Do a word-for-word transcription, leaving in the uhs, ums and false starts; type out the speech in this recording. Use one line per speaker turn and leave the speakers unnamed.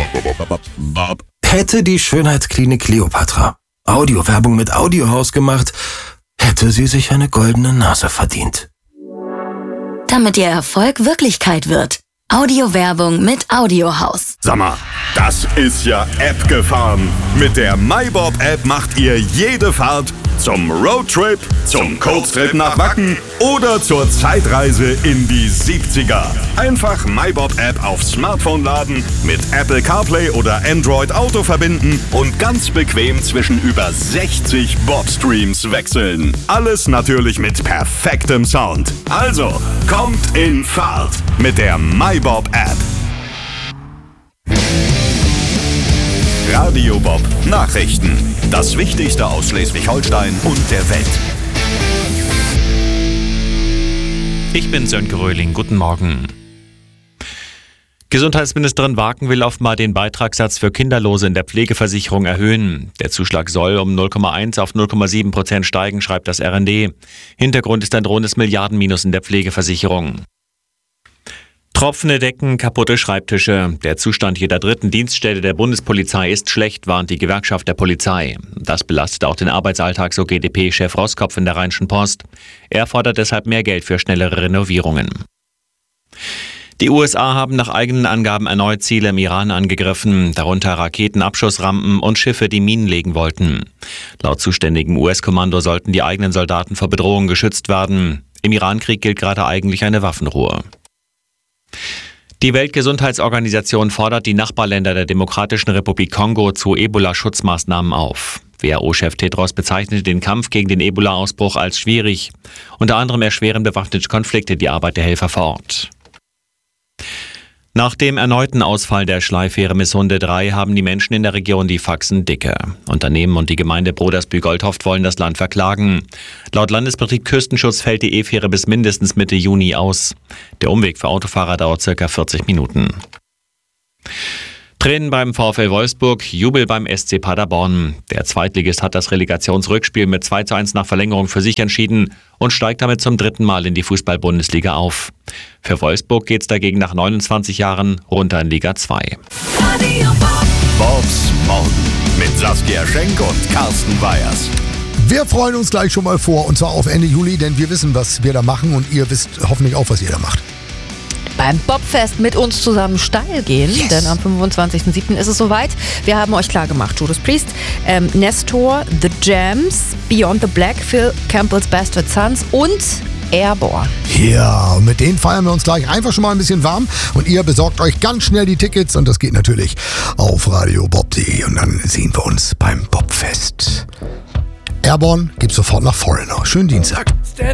Hätte die Schönheitsklinik Kleopatra Audiowerbung mit Audiohaus gemacht, hätte sie sich eine goldene Nase verdient.
Damit ihr Erfolg Wirklichkeit wird. Audiowerbung mit Audiohaus.
Sag mal, das ist ja App gefahren. Mit der MyBob-App macht ihr jede Fahrt zum Roadtrip, zum Kurztrip nach Wacken oder zur Zeitreise in die siebziger. Einfach MyBob-App aufs Smartphone laden, mit Apple CarPlay oder Android Auto verbinden und ganz bequem zwischen über sechzig Bob-Streams wechseln. Alles natürlich mit perfektem Sound. Also, kommt in Fahrt mit der MyBob-App. Radio Bob Nachrichten. Das Wichtigste aus Schleswig-Holstein und der Welt.
Ich bin Sönke Röhling. Guten Morgen. Gesundheitsministerin Waken will offenbar den Beitragssatz für Kinderlose in der Pflegeversicherung erhöhen. Der Zuschlag soll um null Komma eins auf null Komma sieben Prozent steigen, schreibt das R N D. Hintergrund ist ein drohendes Milliardenminus in der Pflegeversicherung. Tropfende Decken, kaputte Schreibtische. Der Zustand jeder dritten Dienststelle der Bundespolizei ist schlecht, warnt die Gewerkschaft der Polizei. Das belastet auch den Arbeitsalltag, so G d P-Chef Roskopf in der Rheinischen Post. Er fordert deshalb mehr Geld für schnellere Renovierungen. Die U S A haben nach eigenen Angaben erneut Ziele im Iran angegriffen, darunter Raketenabschussrampen und Schiffe, die Minen legen wollten. Laut zuständigem U S-Kommando sollten die eigenen Soldaten vor Bedrohungen geschützt werden. Im Irankrieg gilt gerade eigentlich eine Waffenruhe. Die Weltgesundheitsorganisation fordert die Nachbarländer der Demokratischen Republik Kongo zu Ebola-Schutzmaßnahmen auf. W H O-Chef Tedros bezeichnete den Kampf gegen den Ebola-Ausbruch als schwierig. Unter anderem erschweren bewaffnete Konflikte die Arbeit der Helfer vor Ort. Nach dem erneuten Ausfall der Schleifähre Missunde drei haben die Menschen in der Region die Faxen dicke. Unternehmen und die Gemeinde Brodersbühl-Goldhoft wollen das Land verklagen. Laut Landesbetrieb Küstenschutz fällt die E-Fähre bis mindestens Mitte Juni aus. Der Umweg für Autofahrer dauert ca. vierzig Minuten. Tränen beim VfL Wolfsburg, Jubel beim S C Paderborn. Der Zweitligist hat das Relegationsrückspiel mit zwei zu eins nach Verlängerung für sich entschieden und steigt damit zum dritten Mal in die Fußball-Bundesliga auf. Für Wolfsburg geht's dagegen nach neunundzwanzig Jahren runter in Liga zwei.
Bobs Morgen mit Saskia Schenk und Carsten Weyers.
Wir freuen uns gleich schon mal vor, und zwar auf Ende Juli, denn wir wissen, was wir da machen, und ihr wisst hoffentlich auch, was ihr da macht.
Beim Bobfest mit uns zusammen steil gehen, yes. Denn am fünfundzwanzigsten siebten ist es soweit. Wir haben euch klar gemacht, Judas Priest, ähm, Nestor, The Jams, Beyond the Black, Phil Campbell's Bastard Sons und Airborne.
Ja, mit denen feiern wir uns gleich einfach schon mal ein bisschen warm, und ihr besorgt euch ganz schnell die Tickets, und das geht natürlich auf radio bob punkt de, und dann sehen wir uns beim Bobfest. Airborne gibt's sofort nach Foreigner. Schönen Dienstag.